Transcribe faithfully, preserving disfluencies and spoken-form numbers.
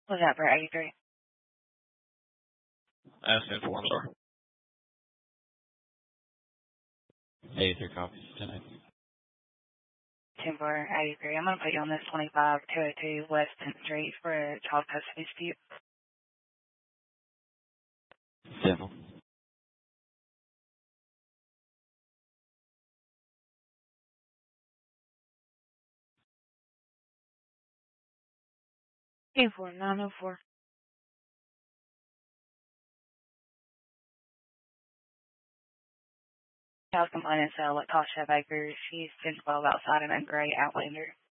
Was that for eighty-three? That's ten four, I'm sorry. eighty-three copies, ten eight. ten four, eighty-three. I'm going to put you on this twenty-five two oh two West tenth Street for a child custody dispute. Simple. eight four nine oh four. Child complainant cell at Tasha Baker. She's ten twelve outside in a gray Outlander.